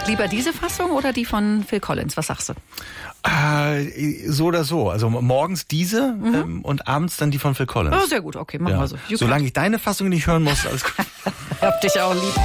Lieber diese Fassung oder die von Phil Collins? Was sagst du? So oder so. Also morgens diese und abends dann die von Phil Collins. Oh, sehr gut, okay, machen wir so. Solange ich deine Fassung nicht hören muss, alles gut. Hab dich auch lieb.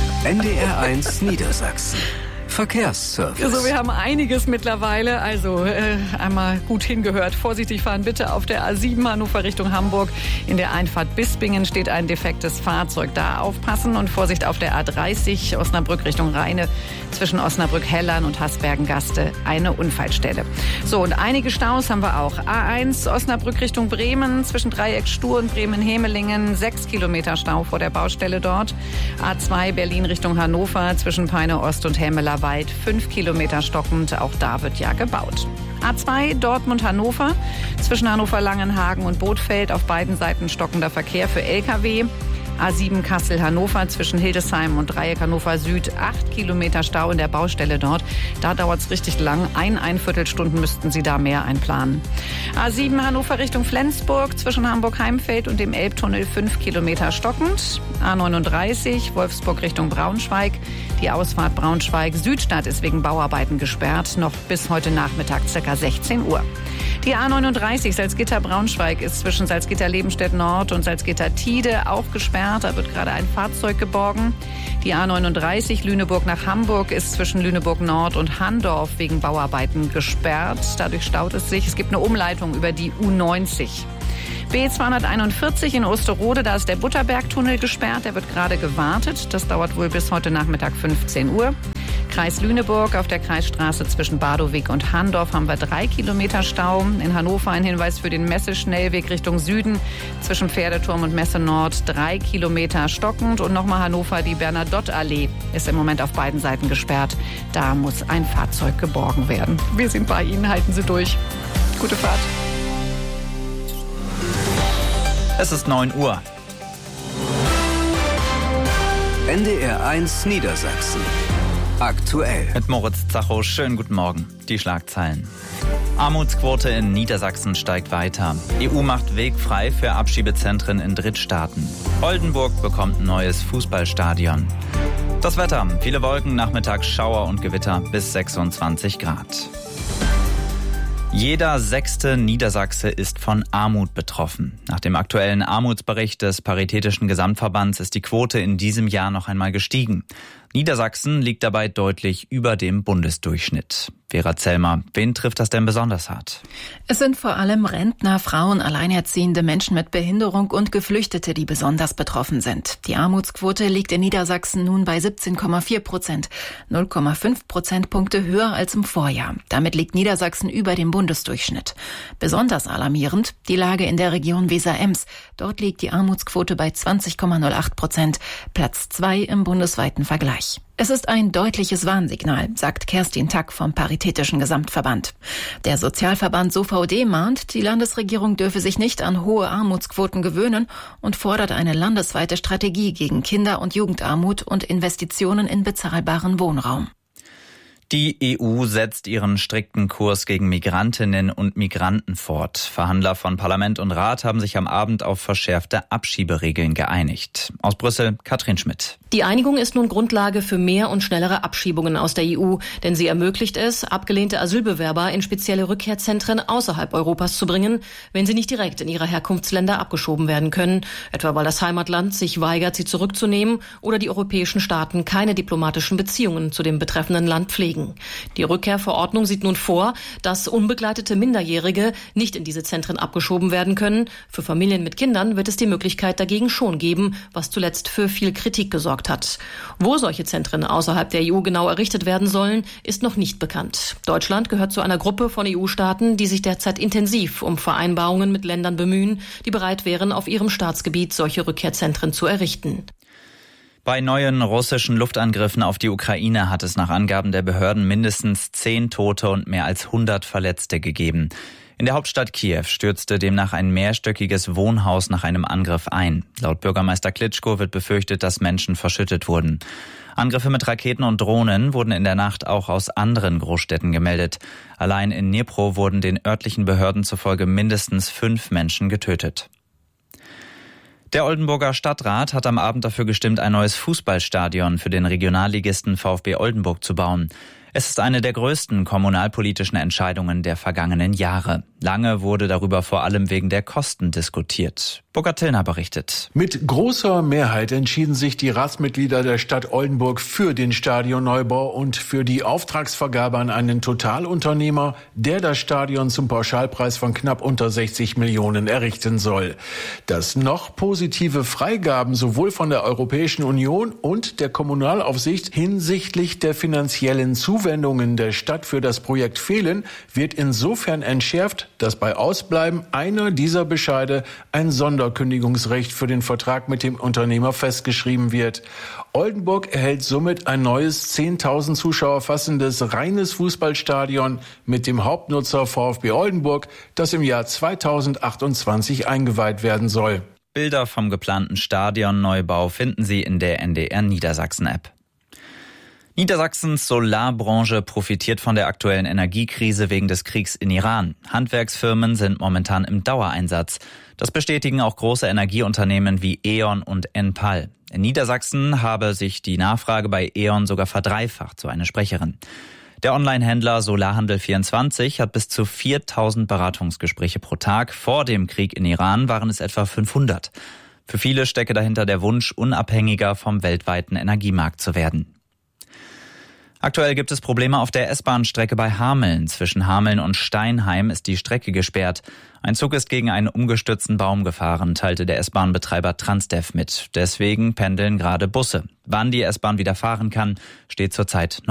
NDR1 Niedersachsen. Verkehrsservice. Also wir haben einiges mittlerweile, also einmal gut hingehört. Vorsichtig fahren bitte auf der A7 Hannover Richtung Hamburg. In der Einfahrt Bispingen steht ein defektes Fahrzeug. Da aufpassen und Vorsicht auf der A30 Osnabrück Richtung Rheine. Zwischen Osnabrück-Hellern und Hasbergen-Gaste eine Unfallstelle. So, und einige Staus haben wir auch. A1 Osnabrück Richtung Bremen, zwischen Dreieck Stur und Bremen-Hemelingen, 6 Kilometer Stau vor der Baustelle dort. A2 Berlin Richtung Hannover, zwischen Peine Ost und Hemmelerwald, 5 Kilometer stockend. Auch da wird ja gebaut. A2 Dortmund-Hannover, zwischen Hannover-Langenhagen und Bothfeld, auf beiden Seiten stockender Verkehr für Lkw. A7 Kassel-Hannover zwischen Hildesheim und Dreieck Hannover Süd, 8 Kilometer Stau in der Baustelle dort. Da dauert es richtig lang. 1 Stunden müssten Sie da mehr einplanen. A7 Hannover Richtung Flensburg zwischen Hamburg-Heimfeld und dem Elbtunnel, 5 Kilometer stockend. A39 Wolfsburg Richtung Braunschweig. Die Ausfahrt Braunschweig-Südstadt ist wegen Bauarbeiten gesperrt. Noch bis heute Nachmittag ca. 16 Uhr. Die A39 Salzgitter-Braunschweig ist zwischen Salzgitter-Lebenstedt-Nord und Salzgitter-Tide auch gesperrt. Da wird gerade ein Fahrzeug geborgen. Die A39 Lüneburg nach Hamburg ist zwischen Lüneburg-Nord und Handorf wegen Bauarbeiten gesperrt. Dadurch staut es sich. Es gibt eine Umleitung über die U90. B241 in Osterode, da ist der Butterbergtunnel gesperrt. Der wird gerade gewartet. Das dauert wohl bis heute Nachmittag 15 Uhr. Kreis Lüneburg auf der Kreisstraße zwischen Badowig und Handorf haben wir 3 Kilometer Stau. In Hannover ein Hinweis für den Messeschnellweg Richtung Süden zwischen Pferdeturm und Messe Nord, 3 Kilometer stockend. Und nochmal Hannover, die Bernadottallee ist im Moment auf beiden Seiten gesperrt. Da muss ein Fahrzeug geborgen werden. Wir sind bei Ihnen, halten Sie durch. Gute Fahrt. Es ist 9 Uhr. NDR1 Niedersachsen. Aktuell. Mit Moritz Zacho, schönen guten Morgen. Die Schlagzeilen. Armutsquote in Niedersachsen steigt weiter. EU macht Weg frei für Abschiebezentren in Drittstaaten. Oldenburg bekommt neues Fußballstadion. Das Wetter. Viele Wolken, nachmittags Schauer und Gewitter bis 26 Grad. Jeder 6. Niedersachse ist von Armut betroffen. Nach dem aktuellen Armutsbericht des Paritätischen Gesamtverbands ist die Quote in diesem Jahr noch einmal gestiegen. Niedersachsen liegt dabei deutlich über dem Bundesdurchschnitt. Vera Zellmer, wen trifft das denn besonders hart? Es sind vor allem Rentner, Frauen, Alleinerziehende, Menschen mit Behinderung und Geflüchtete, die besonders betroffen sind. Die Armutsquote liegt in Niedersachsen nun bei 17,4%, 0,5 Prozentpunkte höher als im Vorjahr. Damit liegt Niedersachsen über dem Bundesdurchschnitt. Besonders alarmierend die Lage in der Region Weser-Ems. Dort liegt die Armutsquote bei 20,08%, Platz 2 im bundesweiten Vergleich. Es ist ein deutliches Warnsignal, sagt Kerstin Tack vom Paritätischen Gesamtverband. Der Sozialverband SOVD mahnt, die Landesregierung dürfe sich nicht an hohe Armutsquoten gewöhnen und fordert eine landesweite Strategie gegen Kinder- und Jugendarmut und Investitionen in bezahlbaren Wohnraum. Die EU setzt ihren strikten Kurs gegen Migrantinnen und Migranten fort. Verhandler von Parlament und Rat haben sich am Abend auf verschärfte Abschieberegeln geeinigt. Aus Brüssel, Katrin Schmidt. Die Einigung ist nun Grundlage für mehr und schnellere Abschiebungen aus der EU, denn sie ermöglicht es, abgelehnte Asylbewerber in spezielle Rückkehrzentren außerhalb Europas zu bringen, wenn sie nicht direkt in ihre Herkunftsländer abgeschoben werden können, etwa weil das Heimatland sich weigert, sie zurückzunehmen oder die europäischen Staaten keine diplomatischen Beziehungen zu dem betreffenden Land pflegen. Die Rückkehrverordnung sieht nun vor, dass unbegleitete Minderjährige nicht in diese Zentren abgeschoben werden können. Für Familien mit Kindern wird es die Möglichkeit dagegen schon geben, was zuletzt für viel Kritik gesorgt hat. Wo solche Zentren außerhalb der EU genau errichtet werden sollen, ist noch nicht bekannt. Deutschland gehört zu einer Gruppe von EU-Staaten, die sich derzeit intensiv um Vereinbarungen mit Ländern bemühen, die bereit wären, auf ihrem Staatsgebiet solche Rückkehrzentren zu errichten. Bei neuen russischen Luftangriffen auf die Ukraine hat es nach Angaben der Behörden mindestens 10 Tote und mehr als 100 Verletzte gegeben. In der Hauptstadt Kiew stürzte demnach ein mehrstöckiges Wohnhaus nach einem Angriff ein. Laut Bürgermeister Klitschko wird befürchtet, dass Menschen verschüttet wurden. Angriffe mit Raketen und Drohnen wurden in der Nacht auch aus anderen Großstädten gemeldet. Allein in Dnipro wurden den örtlichen Behörden zufolge mindestens 5 Menschen getötet. Der Oldenburger Stadtrat hat am Abend dafür gestimmt, ein neues Fußballstadion für den Regionalligisten VfB Oldenburg zu bauen. Es ist eine der größten kommunalpolitischen Entscheidungen der vergangenen Jahre. Lange wurde darüber vor allem wegen der Kosten diskutiert. Burkhard Tillner berichtet. Mit großer Mehrheit entschieden sich die Ratsmitglieder der Stadt Oldenburg für den Stadionneubau und für die Auftragsvergabe an einen Totalunternehmer, der das Stadion zum Pauschalpreis von knapp unter 60 Millionen errichten soll. Dass noch positive Freigaben sowohl von der Europäischen Union und der Kommunalaufsicht hinsichtlich der finanziellen Zuwendungen der Stadt für das Projekt fehlen, wird insofern entschärft, dass bei Ausbleiben einer dieser Bescheide ein Sonderkündigungsrecht für den Vertrag mit dem Unternehmer festgeschrieben wird. Oldenburg erhält somit ein neues 10.000 Zuschauer fassendes reines Fußballstadion mit dem Hauptnutzer VfB Oldenburg, das im Jahr 2028 eingeweiht werden soll. Bilder vom geplanten Stadionneubau finden Sie in der NDR Niedersachsen-App. Niedersachsens Solarbranche profitiert von der aktuellen Energiekrise wegen des Kriegs in Iran. Handwerksfirmen sind momentan im Dauereinsatz. Das bestätigen auch große Energieunternehmen wie E.ON und Enpal. In Niedersachsen habe sich die Nachfrage bei E.ON sogar verdreifacht, so eine Sprecherin. Der Onlinehändler Solarhandel24 hat bis zu 4.000 Beratungsgespräche pro Tag. Vor dem Krieg in Iran waren es etwa 500. Für viele stecke dahinter der Wunsch, unabhängiger vom weltweiten Energiemarkt zu werden. Aktuell gibt es Probleme auf der S-Bahn-Strecke bei Hameln. Zwischen Hameln und Steinheim ist die Strecke gesperrt. Ein Zug ist gegen einen umgestürzten Baum gefahren, teilte der S-Bahn-Betreiber Transdev mit. Deswegen pendeln gerade Busse. Wann die S-Bahn wieder fahren kann, steht zurzeit noch